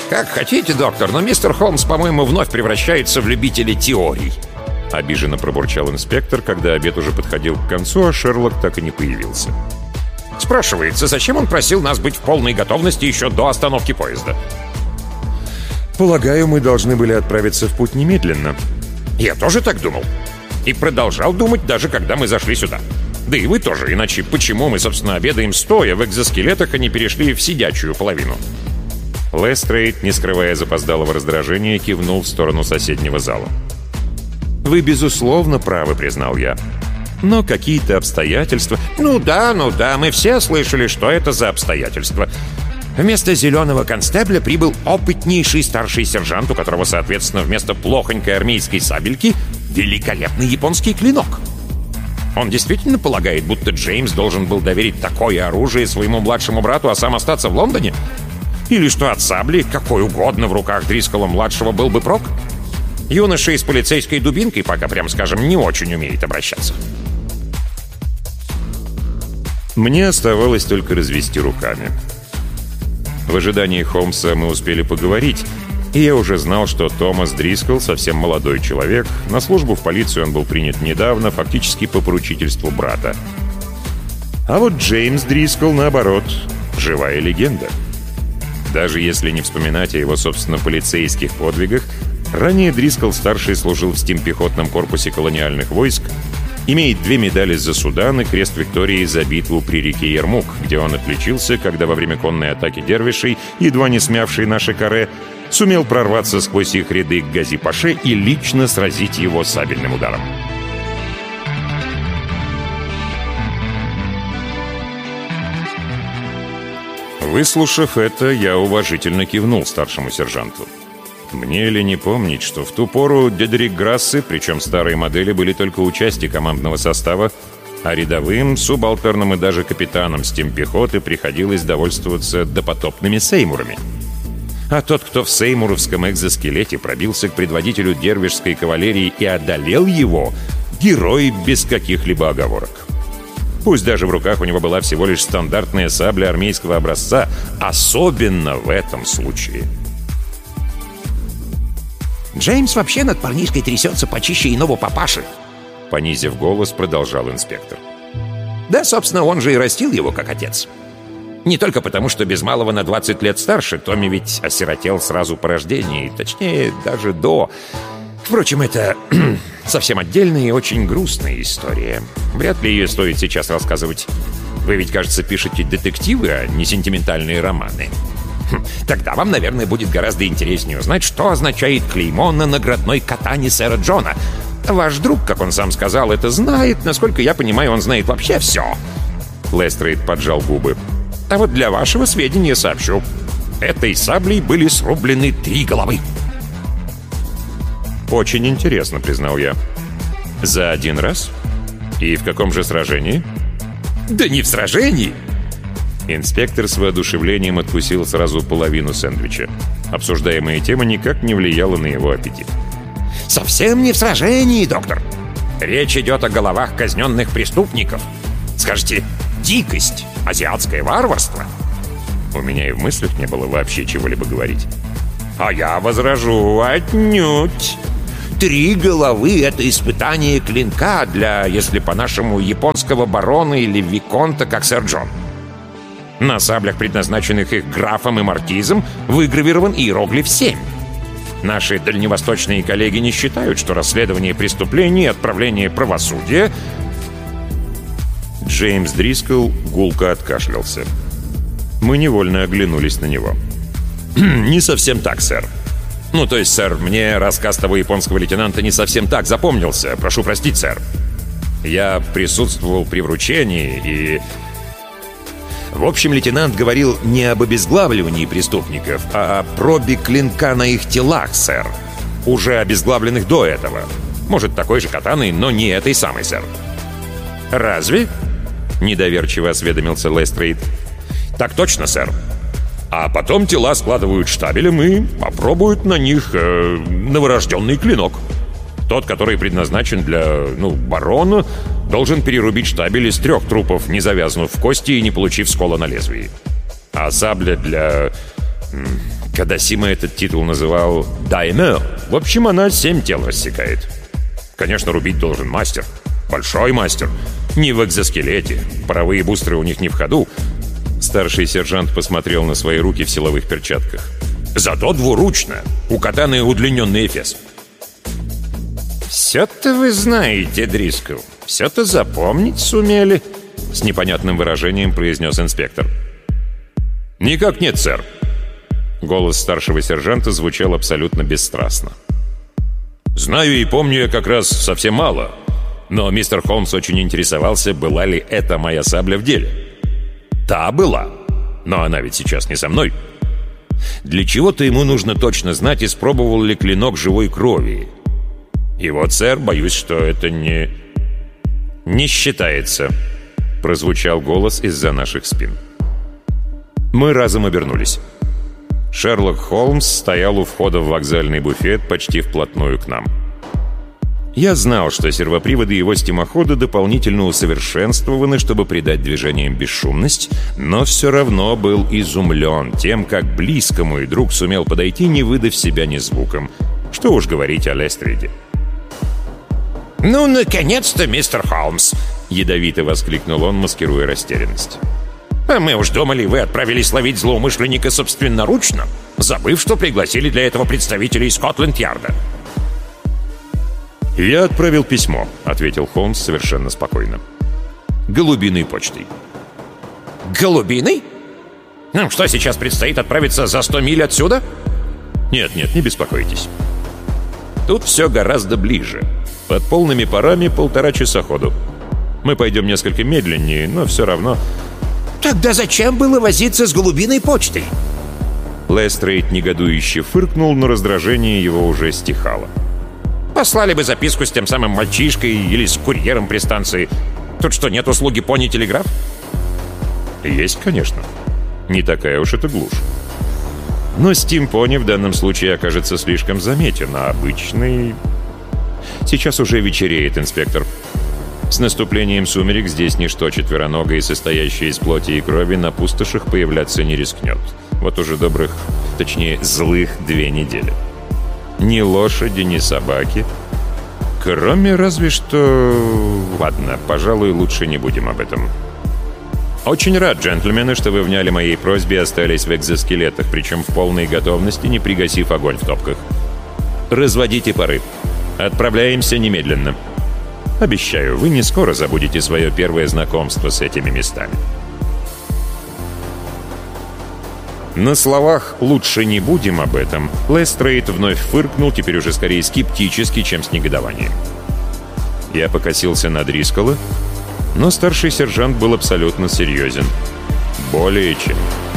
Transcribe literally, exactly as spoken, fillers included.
Как хотите, доктор, но мистер Холмс, по-моему, вновь превращается в любителя теорий. Обиженно пробурчал инспектор, когда обед уже подходил к концу, а Шерлок так и не появился. Спрашивается, зачем он просил нас быть в полной готовности еще до остановки поезда? Полагаю, мы должны были отправиться в путь немедленно. Я тоже так думал. И продолжал думать, даже когда мы зашли сюда. Да и вы тоже, иначе почему мы, собственно, обедаем стоя в экзоскелетах, а не перешли в сидячую половину? Лестрейд, не скрывая запоздалого раздражения, кивнул в сторону соседнего зала. «Вы, безусловно, правы», — признал я. «Но какие-то обстоятельства...» «Ну да, ну да, мы все слышали, что это за обстоятельства. Вместо зеленого констебля прибыл опытнейший старший сержант, у которого, соответственно, вместо плохонькой армейской сабельки великолепный японский клинок. Он действительно полагает, будто Джеймс должен был доверить такое оружие своему младшему брату, а сам остаться в Лондоне? Или что от сабли, какой угодно, в руках Дрискола-младшего был бы прок? Юноша с полицейской дубинкой пока, прям скажем, не очень умеет обращаться». Мне оставалось только развести руками. В ожидании Холмса мы успели поговорить, и я уже знал, что Томас Дрискол совсем молодой человек. На службу в полицию он был принят недавно, фактически по поручительству брата. А вот Джеймс Дрискол, наоборот, живая легенда. Даже если не вспоминать о его, собственно, полицейских подвигах, ранее Дрискол-старший служил в стимпехотном корпусе колониальных войск, имеет две медали за Судан и крест Виктории за битву при реке Ярмук, где он отличился, когда во время конной атаки дервишей, едва не смявшей наши каре, сумел прорваться сквозь их ряды к Гази-Паше и лично сразить его сабельным ударом. Выслушав это, я уважительно кивнул старшему сержанту. Мне ли не помнить, что в ту пору Дедерик Грассы, причем старые модели, были только у части командного состава, а рядовым, субалтерным и даже капитанам стимпехоты приходилось довольствоваться допотопными сеймурами. А тот, кто в сеймуровском экзоскелете пробился к предводителю дервишской кавалерии и одолел его, герой без каких-либо оговорок. Пусть даже в руках у него была всего лишь стандартная сабля армейского образца, особенно в этом случае. «Джеймс вообще над парнишкой трясется почище иного папаши», — понизив голос, продолжал инспектор. «Да, собственно, он же и растил его как отец. Не только потому, что без малого на двадцать лет старше, Томми ведь осиротел сразу по рождении, точнее, даже до. Впрочем, это совсем отдельная и очень грустная история. Вряд ли ее стоит сейчас рассказывать. Вы ведь, кажется, пишете детективы, а не сентиментальные романы. Тогда вам, наверное, будет гораздо интереснее узнать, что означает клеймо на наградной катане сэра Джона. Ваш друг, как он сам сказал, это знает. Насколько я понимаю, он знает вообще все». Лестрейд поджал губы. «А вот для вашего сведения сообщу. Этой саблей были срублены три головы». «Очень интересно», — признал я. «За один раз? И в каком же сражении?» «Да не в сражении!» Инспектор с воодушевлением откусил сразу половину сэндвича. Обсуждаемая тема никак не влияла на его аппетит. «Совсем не в сражении, доктор. Речь идет о головах казненных преступников. Скажите, дикость, азиатское варварство?» У меня и в мыслях не было вообще чего-либо говорить. «А я возражу, отнюдь. Три головы — это испытание клинка для, если по-нашему, японского барона или виконта, как сэр Джон. На саблях, предназначенных их графом и маркизом, выгравирован иероглиф семь. Наши дальневосточные коллеги не считают, что расследование преступлений и отправление правосудия...» Джеймс Дрискол гулко откашлялся. Мы невольно оглянулись на него. «Не совсем так, сэр. Ну, то есть, сэр, мне рассказ того японского лейтенанта не совсем так запомнился. Прошу простить, сэр. Я присутствовал при вручении и... В общем, лейтенант говорил не об обезглавливании преступников, а о пробе клинка на их телах, сэр. Уже обезглавленных до этого. Может, такой же катаной, но не этой самой, сэр». «Разве?» — недоверчиво осведомился Лестрейд. «Так точно, сэр. А потом тела складывают штабелем и попробуют на них э, новорожденный клинок. Тот, который предназначен для, ну, барона, должен перерубить штабель из трех трупов, не завязнув в кости и не получив скола на лезвии. А сабля для... Кадасима этот титул называл «даймё». В общем, она семь тел рассекает. Конечно, рубить должен мастер. Большой мастер. Не в экзоскелете. Паровые бустеры у них не в ходу. Старший сержант посмотрел на свои руки в силовых перчатках. Зато двуручно. У катаны удлиненный эфес. «Все-то вы знаете, Дрискл. Все-то запомнить сумели», — с непонятным выражением произнес инспектор. «Никак нет, сэр». Голос старшего сержанта звучал абсолютно бесстрастно. «Знаю и помню я как раз совсем мало. Но мистер Холмс очень интересовался, была ли это моя сабля в деле. Та была. Но она ведь сейчас не со мной. Для чего-то ему нужно точно знать, испробовал ли клинок живой крови. И вот, сэр, боюсь, что это не... не считается», — прозвучал голос из-за наших спин. Мы разом обернулись. Шерлок Холмс стоял у входа в вокзальный буфет почти вплотную к нам. Я знал, что сервоприводы его стимохода дополнительно усовершенствованы, чтобы придать движениям бесшумность, но все равно был изумлен тем, как близко мой друг сумел подойти, не выдав себя ни звуком. Что уж говорить о Лестриде. «Ну, наконец-то, мистер Холмс!» — ядовито воскликнул он, маскируя растерянность. «А мы уж думали, вы отправились ловить злоумышленника собственноручно, забыв, что пригласили для этого представителей Скотланд-Ярда». «Я отправил письмо», — ответил Холмс совершенно спокойно. «Голубиной почтой». «Голубиной? Нам что, сейчас предстоит отправиться за сто миль отсюда?» «Нет, нет, не беспокойтесь. Тут все гораздо ближе. Под полными парами полтора часа ходу. Мы пойдем несколько медленнее, но все равно...» «Тогда зачем было возиться с голубиной почтой?» Лестрейд негодующе фыркнул, но раздражение его уже стихало. «Послали бы записку с тем самым мальчишкой или с курьером при станции. Тут что, нет услуги пони-телеграф?» «Есть, конечно. Не такая уж это глушь. Но Стим-пони в данном случае окажется слишком заметен, а обычный... Сейчас уже вечереет, инспектор. С наступлением сумерек здесь ничто четвероногое, состоящее из плоти и крови, на пустошах появляться не рискнет. Вот уже добрых, точнее, злых две недели. Ни лошади, ни собаки. Кроме разве что... Ладно, пожалуй, лучше не будем об этом. Очень рад, джентльмены, что вы вняли моей просьбе и остались в экзоскелетах, причем в полной готовности, не пригасив огонь в топках. Разводите пары. Отправляемся немедленно. Обещаю, вы не скоро забудете свое первое знакомство с этими местами». На словах «лучше не будем об этом» Лестрейд вновь фыркнул, теперь уже скорее скептически, чем с негодованием. Я покосился на Дрискола, но старший сержант был абсолютно серьезен. Более чем.